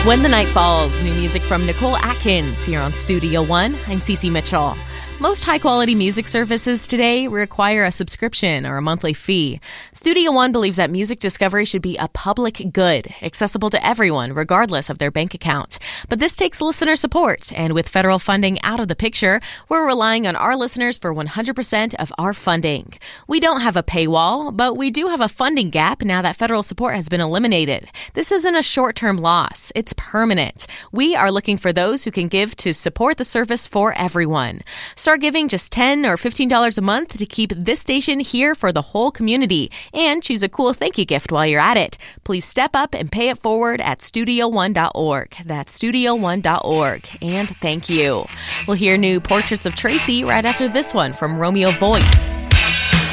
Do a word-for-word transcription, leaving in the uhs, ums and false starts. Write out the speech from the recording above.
When the Night Falls, new music from Nicole Atkins here on Studio One. I'm Cece Mitchell. Most high-quality music services today require a subscription or a monthly fee. Studio One believes that music discovery should be a public good, accessible to everyone regardless of their bank account. But this takes listener support, and with federal funding out of the picture, we're relying on our listeners for one hundred percent of our funding. We don't have a paywall, but we do have a funding gap now that federal support has been eliminated. This isn't a short-term loss. It's permanent. We are looking for those who can give to support the service for everyone. Start giving just ten dollars or fifteen dollars a month to keep this station here for the whole community, and choose a cool thank you gift while you're at it. Please step up and pay it forward at studio one dot org. That's studio one dot org. And thank you. We'll hear new Portraits of Tracy right after this one from Romeo Voigt.